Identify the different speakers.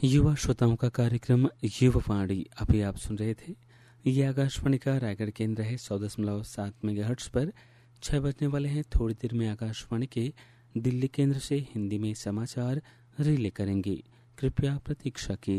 Speaker 1: युवा श्रोताओं का कार्यक्रम युवावाणी अभी आप सुन रहे थे। ये आकाशवाणी का रायगढ़ केंद्र है। 100.7 मेगाहर्ट्ज पर 6 बजने वाले हैं। थोड़ी देर में आकाशवाणी के दिल्ली केंद्र से हिंदी में समाचार रिले करेंगे। कृपया प्रतीक्षा की।